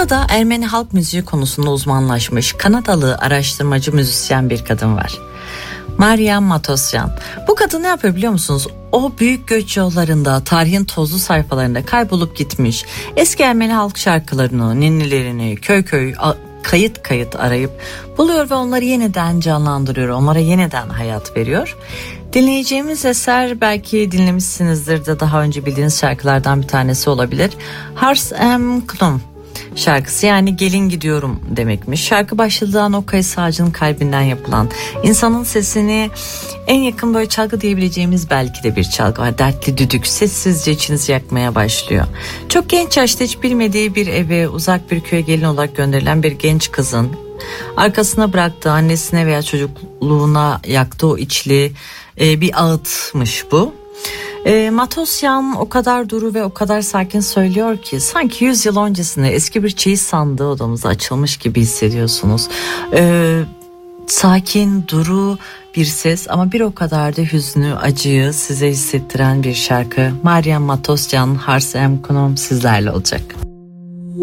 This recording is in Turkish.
Sırada Ermeni halk müziği konusunda uzmanlaşmış Kanadalı araştırmacı müzisyen bir kadın var. Mariam Matosyan. Bu kadın ne yapıyor biliyor musunuz? O büyük göç yollarında, tarihin tozlu sayfalarında kaybolup gitmiş eski Ermeni halk şarkılarını, ninnilerini köy köy kayıt arayıp buluyor ve onları yeniden canlandırıyor, onlara yeniden hayat veriyor. Dinleyeceğimiz eser belki dinlemişsinizdir de daha önce bildiğiniz şarkılardan bir tanesi olabilir. Hars Em Klum şarkısı, yani gelin gidiyorum demekmiş. Şarkı başladığı an o kayısı ağacının kalbinden yapılan, insanın sesini en yakın böyle çalgı diyebileceğimiz belki de bir çalgı var. Dertli düdük sessizce içinizi yakmaya başlıyor. Çok genç yaşta hiç bilmediği bir eve, uzak bir köye gelin olarak gönderilen bir genç kızın arkasına bıraktığı, annesine veya çocukluğuna yaktığı o içli bir ağıtmış bu. Matosyan o kadar duru ve o kadar sakin söylüyor ki sanki 100 yıl öncesinde eski bir çeyiz sandığı odamıza açılmış gibi hissediyorsunuz. Sakin, duru bir ses ama bir o kadar da hüznü, acıyı size hissettiren bir şarkı. Mariam Matosyan, Hars Em Klum sizlerle olacak.